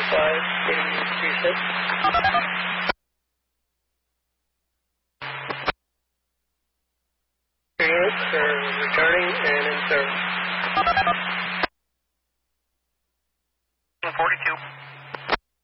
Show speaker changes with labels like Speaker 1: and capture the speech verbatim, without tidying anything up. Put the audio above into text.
Speaker 1: five, eighty three six. Units are returning and in service.
Speaker 2: forty-two.